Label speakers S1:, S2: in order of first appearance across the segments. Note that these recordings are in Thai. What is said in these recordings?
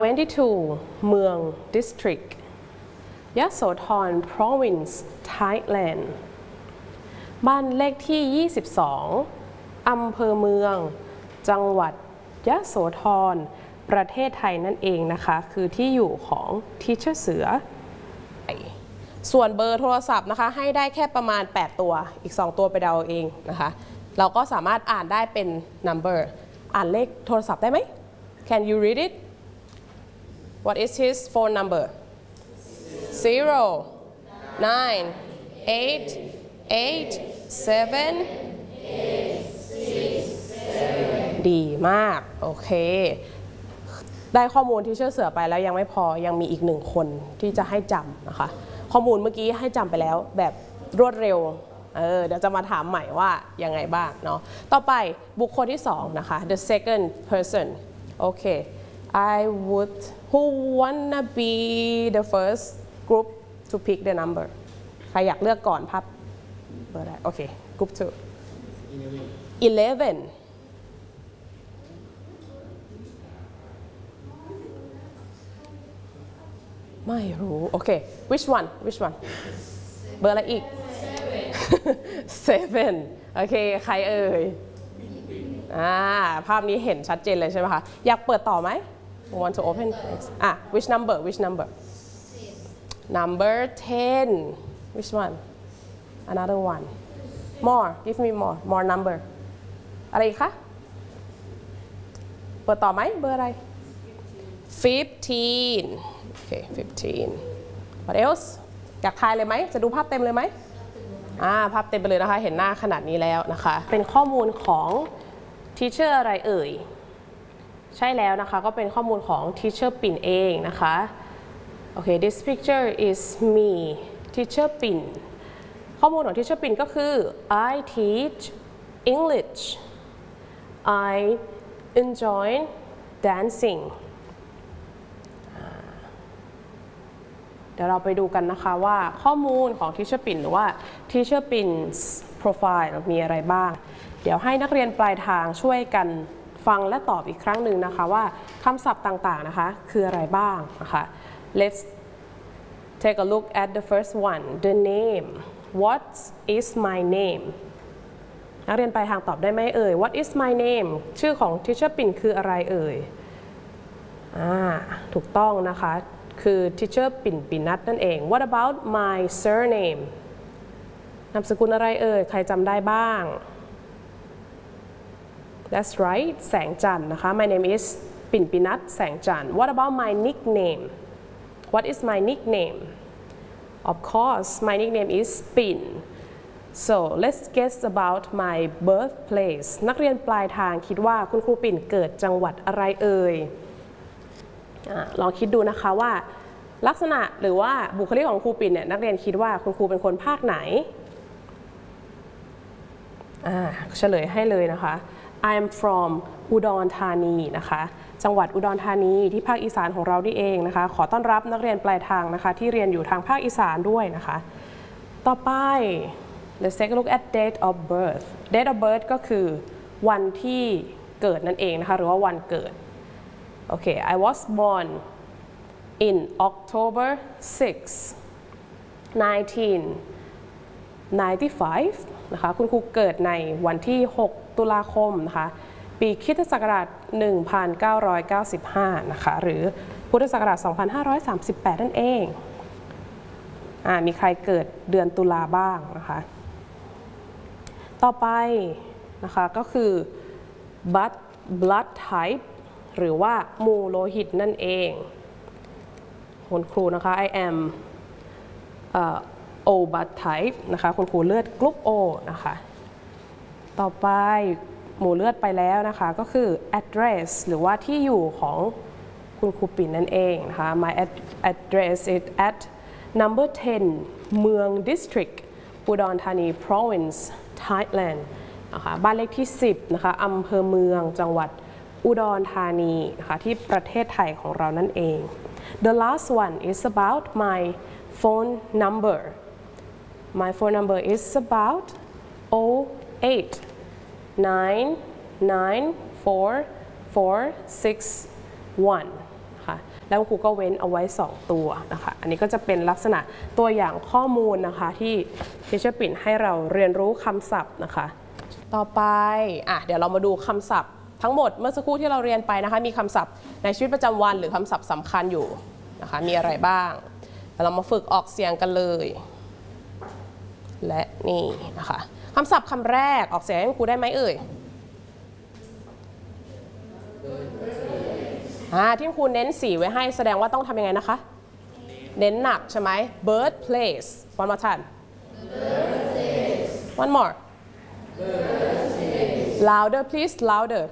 S1: 22 เมือง district ยโสธร province Thailand บ้านเลขที่ 22 อำเภอเมืองจังหวัดยโสธรประเทศไทยนั่นเองนะคะคือที่อยู่ของ Teacher เสือส่วนเบอร์โทรศัพท์นะคะให้ได้แค่ประมาณ8ตัวอีก2ตัวไปเดาเองนะคะเราก็สามารถอ่านได้เป็น number อ่านเลขโทรศัพท์ได้ไหม Can you read it What is his phone number 0 9 8 8 7 ดีมากโอเคได้ข้อมูลที่เชื่อเสือไปแล้วยังไม่พอยังมีอีก1คนที่จะให้จำนะคะข้อมูลเมื่อกี้ให้จำไปแล้วแบบรวดเร็วเดี๋ยวจะมาถามใหม่ว่ายังไงบ้างเนาะต่อไปบุคคลที่2นะคะ the second person โอเค who wanna be the first group to pick the number ใครอยากเลือกก่อนพับเบอร์ได้โอเค group 2 11ไม่รู้โอเค which one เบอร์อะไรอีก 7 โอเคใครเอ่ยภาพนี้เห็นชัดเจนเลยใช่ไหมคะอยากเปิดต่อไหม want to open which number number 10 which one another one more give me more number อะไรอีกคะเปิดต่อไหมเบอร์อะไร 15 โอเค 15 what else อยากทายเลยไหมจะดูภาพเต็มเลยไหมภาพเต็มไปเลยนะคะเห็นหน้าขนาดนี้แล้วนะคะเป็นข้อมูลของ teacher อะไรเอ่ยใช่แล้วนะคะก็เป็นข้อมูลของ teacher ปิ่นเองนะคะโอเค this picture is me teacher ปิ่นข้อมูลของ teacher ปิ่นก็คือ I teach English I enjoy dancingเดี๋ยวเราไปดูกันนะคะว่าข้อมูลของ Teacher ปิ่นหรือว่า Teacher ปิ่น Profile มีอะไรบ้างเดี๋ยวให้นักเรียนปลายทางช่วยกันฟังและตอบอีกครั้งหนึ่งนะคะว่าคำศัพท์ต่างๆนะคะคืออะไรบ้างนะคะ Let's take a look at the first one the name What is my name นักเรียนปลายทางตอบได้ไหมเอ่ย What is my name ชื่อของ Teacher ปิ่นคืออะไรเอ่ยถูกต้องนะคะคือ Teacher ปิ่นปินัทนั่นเอง What about my surname นามสกุลอะไรเอ่ยใครจำได้บ้าง That's right แสงจันทร์นะคะ My name is ปิ่นปินัทแสงจันทร์ What about my nickname What is my nickname Of course my nickname is ปิ่น So let's guess about my birthplace นักเรียนปลายทางคิดว่าคุณครูปิ่นเกิดจังหวัดอะไรเอ่ยลองคิดดูนะคะว่าลักษณะหรือว่าบุคลิกของครูปิ่นเนี่ยนักเรียนคิดว่าคุณครูเป็นคนภาคไหนเฉลยให้เลยนะคะ I am from อุดรธานีนะคะจังหวัดอุดรธานีที่ภาคอีสานของเรานี่เองนะคะขอต้อนรับนักเรียนปลายทางนะคะที่เรียนอยู่ทางภาคอีสานด้วยนะคะต่อไป let's take a look at date of birth date of birth ก็คือวันที่เกิดนั่นเองนะคะหรือว่าวันเกิดOkay, I was born in October 6, 1995 นะคะคุณครูเกิดในวันที่ 6 ตุลาคมนะคะปีคริสตศักราช 1995 นะคะหรือพุทธศักราช 2538 นั่นเองมีใครเกิดเดือนตุลาบ้างนะคะต่อไปนะคะก็คือ blood typeหรือว่าหมู่โลหิตนั่นเองคุณครูนะคะ I am O blood type นะคะคุณครูเลือดกรุ๊ป O นะคะต่อไปหมู่เลือดไปแล้วนะคะก็คือ address หรือว่าที่อยู่ของคุณครูปิ่นนั่นเองนะคะ My address is at number 10 เมือง district อุดรธานี province Thailand นะคะบ้านเลขที่ 10 นะคะอำเภอเมืองจังหวัดอุดรธานีนะคะที่ประเทศไทยของเรานั่นเอง The last one is about my phone number My phone number is about 08 994 461ค่ะแล้วครูก็เว้นเอาไว้2ตัวนะคะอันนี้ก็จะเป็นลักษณะตัวอย่างข้อมูลนะคะที่ทิเชอร์ปิ่นให้เราเรียนรู้คำศัพท์นะคะต่อไปเดี๋ยวเรามาดูคำศัพท์ทั้งหมดเมื่อสักครู่ที่เราเรียนไปนะคะมีคำศัพท์ในชีวิตประจำวันหรือคำศัพท์สำคัญอยู่นะคะมีอะไรบ้างเรามาฝึกออกเสียงกันเลยและนี่นะคะคำศัพท์คำแรกออกเสียงให้ครูได้ไหมเอ่ยที่ครูเน้นสีไว้ให้แสดงว่าต้องทำยังไงนะคะเน้นหนักใช่ไหม birthplace one more time one more louder please louder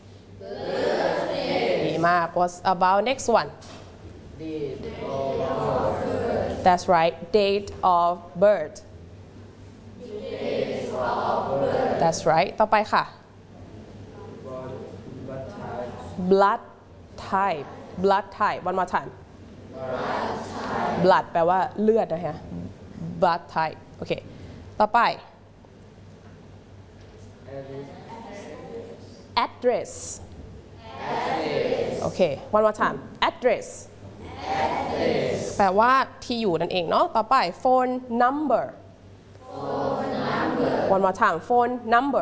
S1: ดีมาก what's about next one that's right date of birth that's right ต่อไปค่ะ blood type blood type one more time blood แปลว่าเลือดนะฮะ blood type โอเคต่อไป address โอเค one more time address แปลว่าที่อยู่นั่นเองเนาะต่อไป phone number one more time phone number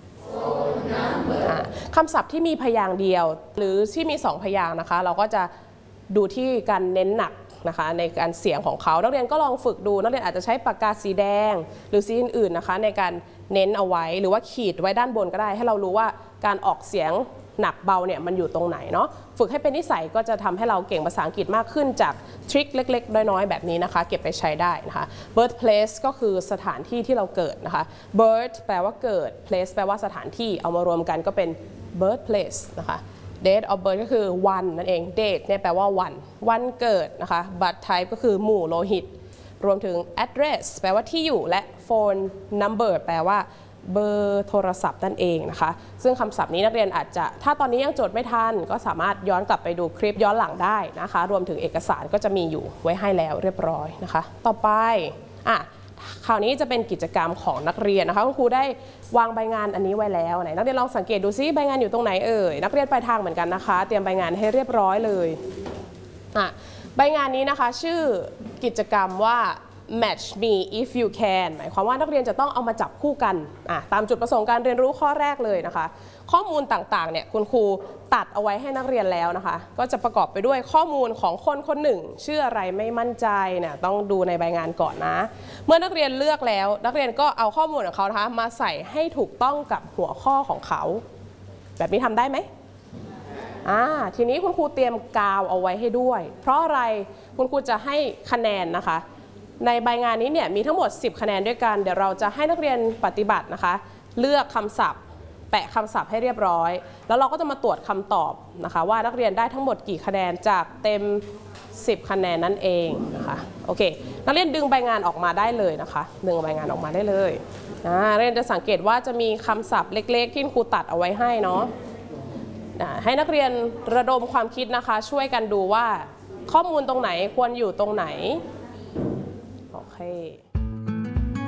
S1: คำศัพท์ที่มีพยางค์เดียวหรือที่มี2พยางค์นะคะเราก็จะดูที่การเน้นหนักนะคะในการเสียงของเขานักเรียนก็ลองฝึกดูนักเรียนอาจจะใช้ปากกาสีแดงหรือสีอื่นๆนะคะในการเน้นเอาไว้หรือว่าขีดไว้ด้านบนก็ได้ให้เรารู้ว่าการออกเสียงหนักเบาเนี่ยมันอยู่ตรงไหนเนาะฝึกให้เป็นนิสัยก็จะทำให้เราเก่งภาษาอังกฤษมากขึ้นจากทริคเล็กๆน้อยๆแบบนี้นะคะเก็บไปใช้ได้นะคะ birthplace ก็คือสถานที่ที่เราเกิดนะคะ birth แปลว่าเกิด place แปลว่าสถานที่เอามารวมกันก็เป็น birthplace นะคะ date of birth ก็คือวันนั่นเอง date เนี่ยแปลว่าวันเกิดนะคะ blood type ก็คือหมู่โลหิตรวมถึง address แปลว่าที่อยู่และ phone number แปลว่าเบอร์โทรศัพท์นั่นเองนะคะซึ่งคำศัพท์นี้นักเรียนอาจจะถ้าตอนนี้ยังจดไม่ทันก็สามารถย้อนกลับไปดูคลิปย้อนหลังได้นะคะรวมถึงเอกสารก็จะมีอยู่ไว้ให้แล้วเรียบร้อยนะคะต่อไปคราวนี้จะเป็นกิจกรรมของนักเรียนนะคะคุณครูได้วางใบงานอันนี้ไว้แล้วไหนนักเรียนลองสังเกตดูซิใบงานอยู่ตรงไหนเอ่ยนักเรียนปลายทางเหมือนกันนะคะเตรียมใบงานให้เรียบร้อยเลยใบงานนี้นะคะชื่อกิจกรรมว่าmatch me if you can หมายความว่านักเรียนจะต้องเอามาจับคู่กันตามจุดประสงค์การเรียนรู้ข้อแรกเลยนะคะข้อมูลต่างๆเนี่ยคุณครูตัดเอาไว้ให้นักเรียนแล้วนะคะก็จะประกอบไปด้วยข้อมูลของคนคนหนึ่งชื่ออะไรไม่มั่นใจเนี่ยต้องดูในใบงานก่อนนะเมื่อนักเรียนเลือกแล้วนักเรียนก็เอาข้อมูลของเขานะคะมาใส่ให้ถูกต้องกับหัวข้อของเขาแบบนี้ทำได้ไหมทีนี้คุณครูเตรียมกาวเอาไว้ให้ด้วยเพราะอะไรคุณครูจะให้คะแนนนะคะในใบงานนี้เนี่ยมีทั้งหมด10คะแนนด้วยกันเดี๋ยวเราจะให้นักเรียนปฏิบัตินะคะเลือกคำศัพท์แปะคำศัพท์ให้เรียบร้อยแล้วเราก็จะมาตรวจคำตอบนะคะว่านักเรียนได้ทั้งหมดกี่คะแนนจากเต็ม10คะแนนนั่นเองนะคะโอเคนักเรียนดึงใบงานออกมาได้เลยนะคะดึงใบงานออกมาได้เลยนักเรียนจะสังเกตว่าจะมีคำศัพท์เล็กๆที่ครูตัดเอาไว้ให้เนาะให้นักเรียนระดมความคิดนะคะช่วยกันดูว่าข้อมูลตรงไหนควรอยู่ตรงไหนโอเค